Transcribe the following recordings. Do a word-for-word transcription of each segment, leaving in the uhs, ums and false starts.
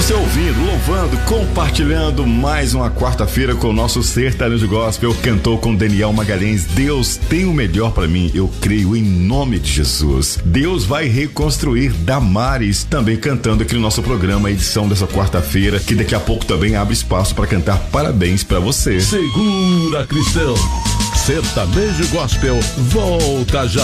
Você ouvindo, louvando, compartilhando mais uma quarta-feira com o nosso sertanejo gospel. Cantou com Daniel Magalhães, Deus tem o melhor pra mim, eu creio em nome de Jesus. Deus vai reconstruir. Damares também cantando aqui no nosso programa, a edição dessa quarta-feira, que daqui a pouco também abre espaço para cantar parabéns pra você. Segura, cristão. Sertanejo gospel volta já.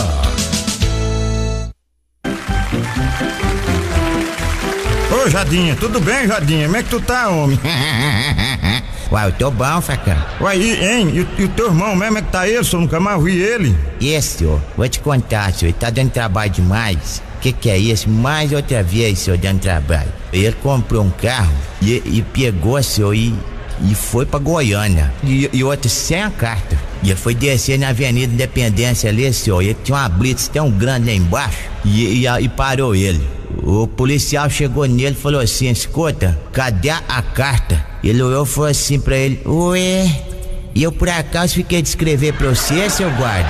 Ô Jadinha, tudo bem, Jadinha? Como é que tu tá, homem? Uai, eu tô bom, facão. Uai, hein? E, e o teu irmão mesmo é que tá ele, senhor? Nunca mais vi ele. Esse, senhor, vou te contar, senhor, ele tá dando trabalho demais. Que que é isso? Mais outra vez, senhor, dando trabalho. Ele comprou um carro e, e pegou, senhor, e, e foi pra Goiânia. E, e outro sem a carta. E ele foi descer na Avenida Independência ali, senhor, e tinha uma blitz tão grande lá embaixo e, e, e parou ele. O policial chegou nele e falou assim: escuta, cadê a carta? Ele olhou e falou assim pra ele: ué, e eu por acaso fiquei de escrever pra você, seu guarda?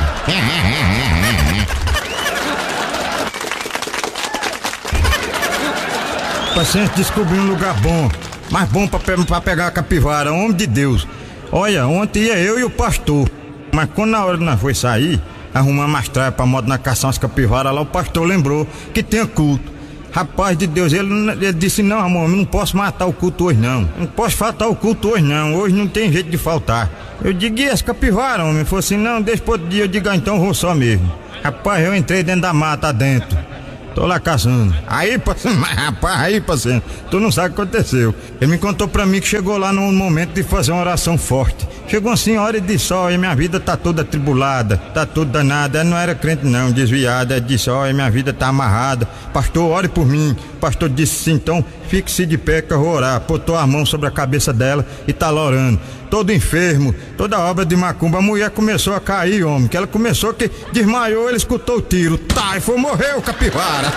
O paciente descobriu um lugar bom, mais bom pra, pra pegar a capivara, homem de Deus. Olha, ontem ia eu e o pastor, mas quando na hora que nós foi sair, arrumar mais tralha pra modo na caçar umas capivaras lá, o pastor lembrou que tinha culto. Rapaz de Deus, ele, ele disse: não, amor, eu não posso matar o culto hoje não. Não posso faltar o culto hoje não, hoje não tem jeito de faltar. Eu digo: e as capivaras, homem? Ele falou assim: não, deixa pro outro dia. Eu digo: ah, então eu vou só mesmo. Rapaz, eu entrei dentro da mata dentro. Tô lá caçando. Aí, rapaz, aí, parceiro, tu não sabe o que aconteceu. Ele me contou pra mim que chegou lá no momento de fazer uma oração forte. Chegou uma senhora e disse: ó, minha vida tá toda atribulada, tá toda danada. Ela não era crente não, desviada. Ela disse: ó, minha vida tá amarrada. Pastor, ore por mim. O pastor disse sim, então fique-se de pé que eu vou orar. Botou a mão sobre a cabeça dela e tá lá orando. Todo enfermo, toda obra de macumba. A mulher começou a cair, homem, que ela começou que desmaiou, ele escutou o tiro. Tá, e foi, morreu, capivara.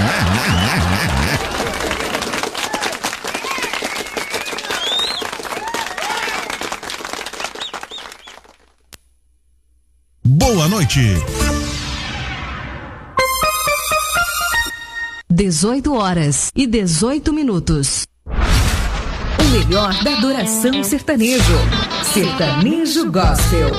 Boa noite. dezoito horas e dezoito minutos. O melhor da adoração sertanejo. Sertanejo Gospel.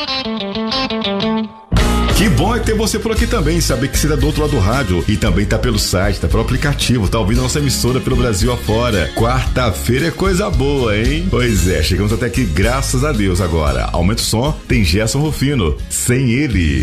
Que bom é ter você por aqui também, saber que você tá do outro lado do rádio e também tá pelo site, tá pelo aplicativo, tá ouvindo a nossa emissora pelo Brasil afora. Quarta-feira é coisa boa, hein? Pois é, chegamos até aqui, graças a Deus. Agora, aumenta o som, tem Gerson Rufino, Sem Ele.